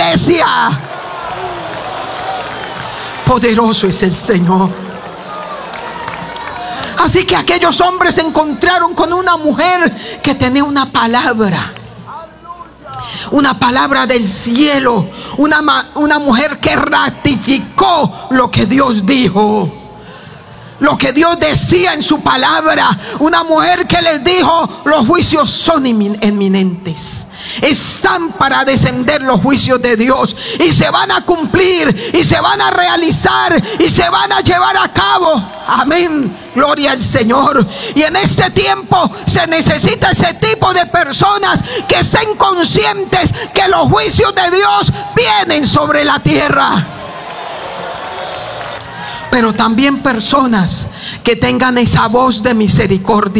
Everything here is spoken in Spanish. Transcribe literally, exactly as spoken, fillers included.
iglesia. Poderoso es el Señor. Así que aquellos hombres se encontraron con una mujer que tenía una palabra. Una palabra del cielo. Una, una mujer que ratificó lo que Dios dijo. Lo que Dios decía en su palabra. Una mujer que les dijo: los juicios son inminentes. Están para descender los juicios de Dios. Y se van a cumplir. Y se van a realizar. Y se van a llevar a cabo. Amén. Gloria al Señor. Y en este tiempo se necesita ese tipo de personas que estén conscientes que los juicios de Dios vienen sobre la tierra. Pero también personas que tengan esa voz de misericordia.